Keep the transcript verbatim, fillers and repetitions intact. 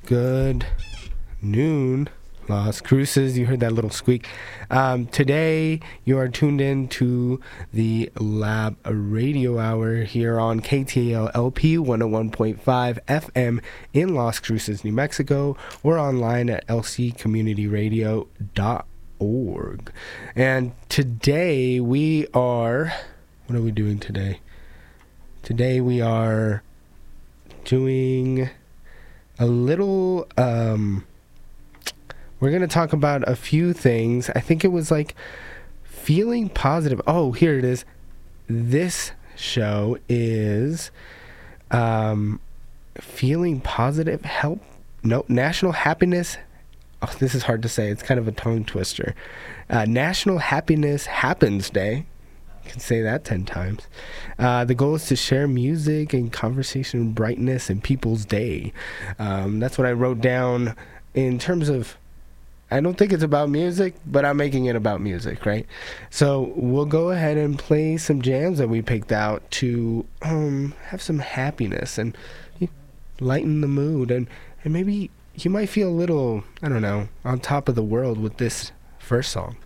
Good noon, Las Cruces. You heard that little squeak. Um, today, you are tuned in to the Lab Radio Hour here on K T A L L P one oh one point five F M in Las Cruces, New Mexico, or online at L C community radio dot org. And today, we are... What are we doing today? Today, we are doing a little... Um, we're going to talk about a few things. I think it was like feeling positive. Oh, here it is. This show is um, feeling positive. Help. No, National Happiness. Oh, this is hard to say. It's kind of a tongue twister. Uh, National Happiness Happens Day. You can say that ten times. Uh, the goal is to share music and conversation brightness in people's day. Um, that's what I wrote down in terms of... I don't think it's about music, but I'm making it about music, right? So we'll go ahead and play some jams that we picked out to um, have some happiness and lighten the mood. And, and maybe you might feel a little, I don't know, on top of the world with this first song.